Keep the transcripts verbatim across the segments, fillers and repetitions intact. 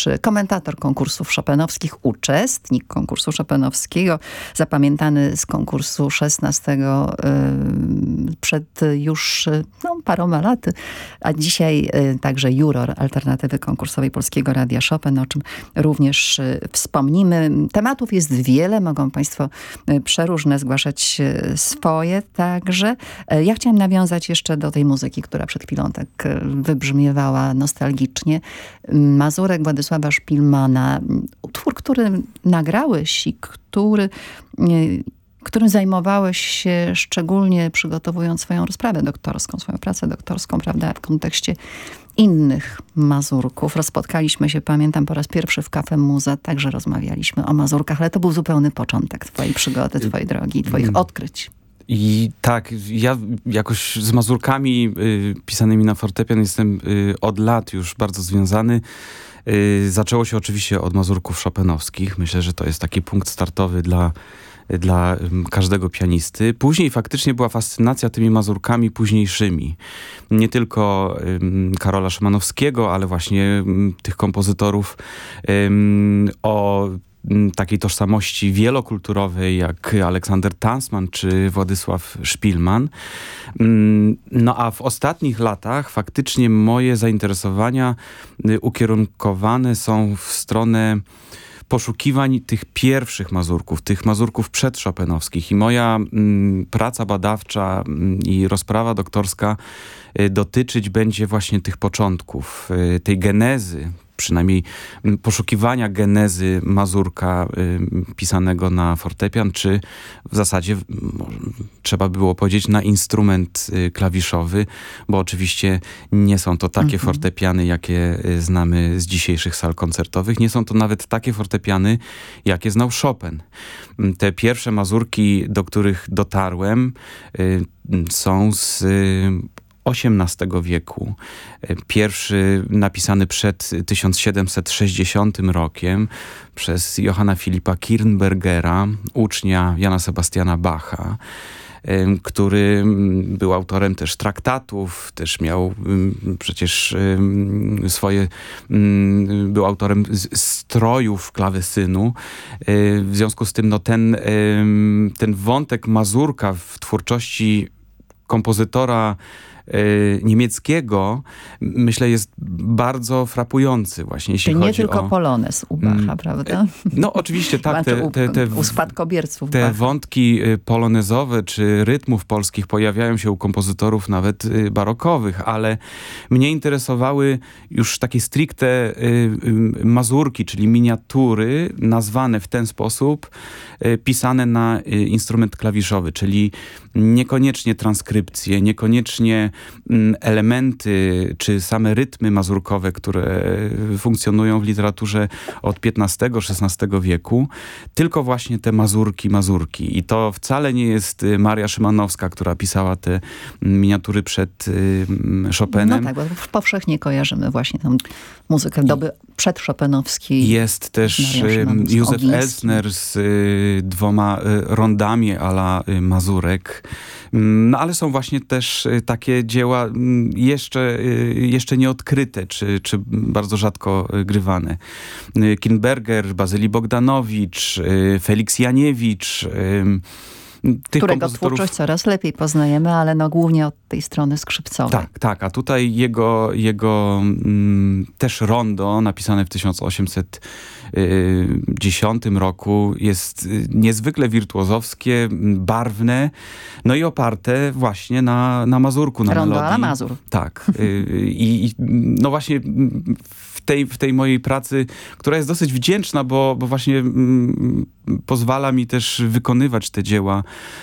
również komentator konkursów chopinowskich, uczestnik konkursu chopinowskiego, zapamiętany z konkursu szesnastego y, przed już no, paroma laty, a dzisiaj y, także juror alternatywy konkursowej Polskiego Radia Chopin, o czym również y, wspomnimy. Tematów jest wiele, mogą państwo y, przeróżne zgłaszać y, swoje także. Y, ja chciałam nawiązać jeszcze do tej muzyki, która przed chwilą tak y, wybrzmiewała nostalgicznie. Mazurek Władysława Szpilmana, utwór, który nagrałeś i który, którym zajmowałeś się szczególnie przygotowując swoją rozprawę doktorską, swoją pracę doktorską, prawda, w kontekście innych mazurków. Rozpotkaliśmy się, pamiętam, po raz pierwszy w Cafe Muza, także rozmawialiśmy o mazurkach, ale to był zupełny początek twojej przygody, twojej drogi, twoich odkryć. I tak, ja jakoś z mazurkami y, pisanymi na fortepian jestem y, od lat już bardzo związany. Y, zaczęło się oczywiście od mazurków chopinowskich. Myślę, że to jest taki punkt startowy dla, dla y, każdego pianisty. Później faktycznie była fascynacja tymi mazurkami późniejszymi. Nie tylko y, Karola Szymanowskiego, ale właśnie y, tych kompozytorów y, o takiej tożsamości wielokulturowej jak Aleksander Tansman czy Władysław Szpilman. No a w ostatnich latach faktycznie moje zainteresowania ukierunkowane są w stronę poszukiwań tych pierwszych mazurków, tych mazurków przedchopinowskich. I moja m, praca badawcza m, i rozprawa doktorska y, dotyczyć będzie właśnie tych początków, y, tej genezy, przynajmniej poszukiwania genezy mazurka y, pisanego na fortepian, czy w zasadzie może, trzeba było powiedzieć na instrument y, klawiszowy, bo oczywiście nie są to takie mm-hmm. fortepiany, jakie y, znamy z dzisiejszych sal koncertowych. Nie są to nawet takie fortepiany, jakie znał Chopin. Te pierwsze mazurki, do których dotarłem, y, są z y, osiemnastego wieku. Pierwszy napisany przed tysiąc siedemset sześćdziesiątym rokiem przez Johanna Filipa Kirnbergera, ucznia Jana Sebastiana Bacha, który był autorem też traktatów, też miał przecież swoje, był autorem strojów klawesynu. W związku z tym no, ten, ten wątek mazurka w twórczości kompozytora niemieckiego, myślę, jest bardzo frapujący właśnie, jeśli Czyli chodzi nie tylko o... Polonez u Bacha, prawda? No oczywiście tak, te, te, te, u spadkobierców te Bacha. wątki polonezowe czy rytmów polskich pojawiają się u kompozytorów nawet barokowych, ale mnie interesowały już takie stricte mazurki, czyli miniatury nazwane w ten sposób, pisane na instrument klawiszowy, czyli niekoniecznie transkrypcje, niekoniecznie elementy czy same rytmy mazurkowe, które funkcjonują w literaturze od piętnastego szesnastego wieku, tylko właśnie te mazurki, mazurki. I to wcale nie jest Maria Szymanowska, która pisała te miniatury przed Chopinem. No tak, bo powszechnie kojarzymy właśnie tą muzykę doby przedchopinowskiej. Jest też Józef Elsner z y, dwoma y, rondami a la y, mazurek. No ale są właśnie też y, takie dzieła y, jeszcze, y, jeszcze nieodkryte, czy, czy bardzo rzadko y, grywane. Y, Kirnberger, Bazylii Bogdanowicz, y, Feliks Janiewicz, y, Tych którego twórczość coraz lepiej poznajemy, ale no głównie od tej strony skrzypcowej. Tak, tak. A tutaj jego, jego mm, też rondo napisane w tysiąc osiemset dziesiątym roku jest niezwykle wirtuozowskie, barwne, no i oparte właśnie na, na mazurku, na rondo melodii. a la Mazur. Tak. I, I no właśnie w tej, w tej mojej pracy, która jest dosyć wdzięczna, bo, bo właśnie mm, pozwala mi też wykonywać te dzieła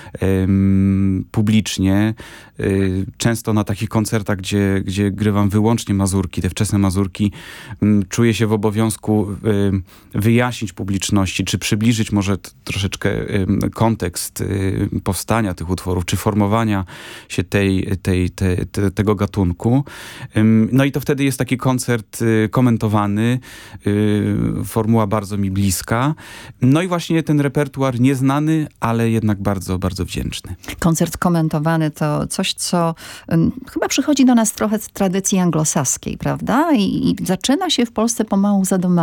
um, publicznie. Y, często na takich koncertach, gdzie, gdzie grywam wyłącznie mazurki, te wczesne mazurki, um, czuję się w obowiązku um, wyjaśnić publiczności, czy przybliżyć może t- troszeczkę um, kontekst um, powstania tych utworów, czy formowania się tej, tej, te, te, tego gatunku. Um, no i to wtedy jest taki koncert y, komentowany, y, formuła bardzo mi bliska. No i właśnie ten repertuar nieznany, ale jednak bardzo, bardzo wdzięczny. Koncert komentowany to coś, co um, chyba przychodzi do nas trochę z tradycji anglosaskiej, prawda? I, i zaczyna się w Polsce pomału zadomowić.